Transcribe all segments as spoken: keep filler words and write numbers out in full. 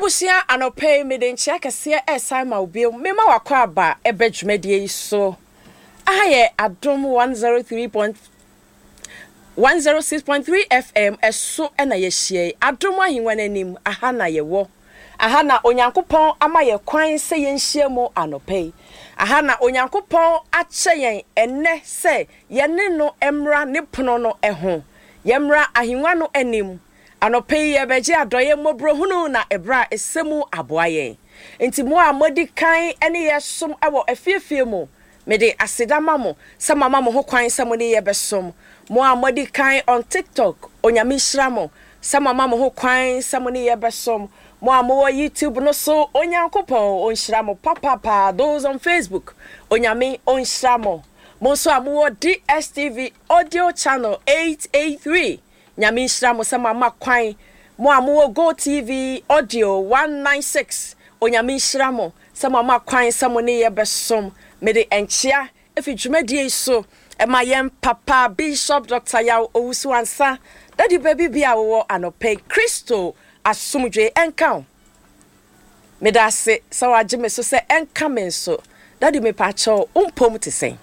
Abusia anope me den chia kese esa ma obi me ma wakwa aba ebedwumedie so aye adom one oh three point one oh six point three F M eso na ye hie adom ahinwa nanim aha na ye wo aha na onyankopon ama ye kwan se ye nhie mu anope aha na onyankopon ache yen enne se ye ne no emra ne pono no eho ye mra ahinwa no anim anope ye beje adoye mobro hunu na ebra esemu aboaye enti mo a modi kan ene ye som ewo afiefie mu mede aseda mamo se mama mo ho kwan se mo ne ye besom mo a modi kan on TikTok onyame hira mo se mama mo ho kwan se mo ne ye besom mo a mo YouTube no so onyankopon on hira mo papa pa those on Facebook onyame on hira mo mo so a mo D S T V audio channel eight eighty-three nyame hira mo se mama kwan mo a mo Go T V audio one ninety-six onyame hira mo se mama kwan se mo ne ye besom mede enchia efi dwumadie so e ma yem papa Bishop Doctor Yaw Owusu ansa daddy baby bia wo anope Kristo asumdwe enka mede ase se waje me so se enka men so daddy me pa cho umpom te sen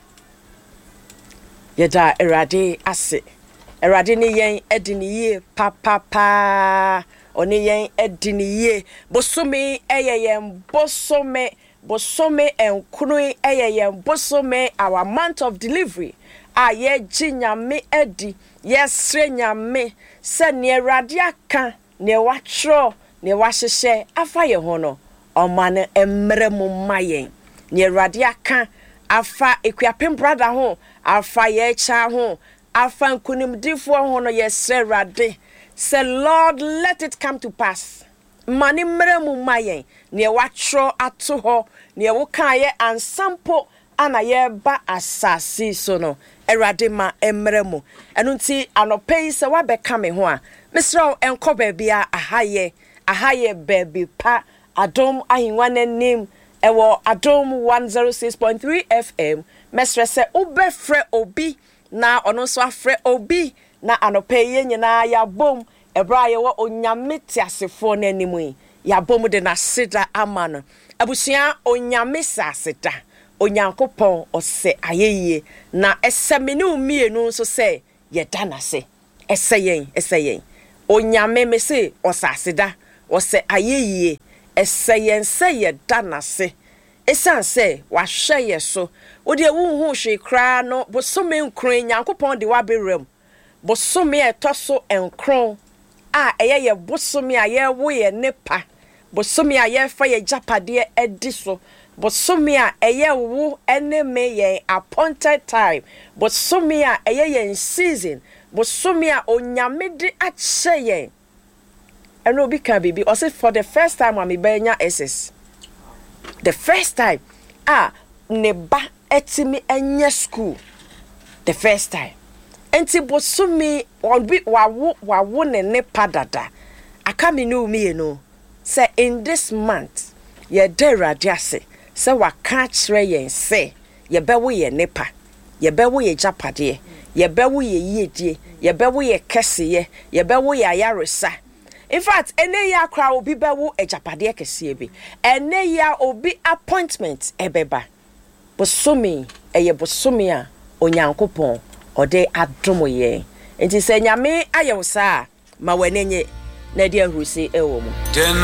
yeda erade ase erade ne yen ediniye papa pa oni yen ediniye bosome eyeyem bosome bosome enkunu eyeyem bosome our month of delivery aye ginyame edi yesre nyame se ne erade aka ne watro ne wahehye afa ye ho no omane emremu mayen ne erade aka afa ekuapem brother ho afa ye cha ho afa nkunimdifo ho no yesre erade say Lord let it come to pass mani mremu mayen ne watro ato ho ne wo kan ye ansampo ana ye ba asasi so no erade ma emremu enu nti anope se wa be ka me ho a misra enko ba bia ahaye ahaye baby pa adom ahinwa nanim ewo adom one oh six point three F M mesre se ubefre obi na ono so afre obi na anope ye nyina ya bom ebra ye wo onyame tiasefo nanimu yi ya bom de na sida amano abusia onyame sasida onyankopon ose ayeye na esemene umienu so se ye danase eseyen eseyen onyame mese osasida ose ayeye eseyen se ye danase esanse wa hweye so odi ewuhu hwe kra no bosome nkran nyankopon de waberem bosome etoso enkron a eye ye bosome aye wo ye nepa bosome aye fa ye japade ediso bosome a eye wo eneme ye appointed time bosome a eye ye season bosome a onyame de ache ye eno obi ka bibi o say for the first time am benya S S the first time ah ne ba etimi enye school the first time enti bosome obi wawo wawo ne ne padada aka me no mi no say in this month ye de radiase say waka kire yen say ye bewo ye nepa ye bewo ye japade ye bewo ye yedie ye bewo ye kese ye bewo ye ayaresa in fact ene ya kra obi bewo ejapade kese bi ene ya obi appointment ebeba bosome eye bosome a onyankopon ode adomo ye enti se nyame ayewsa ma wanenye na dia rusi ewo mu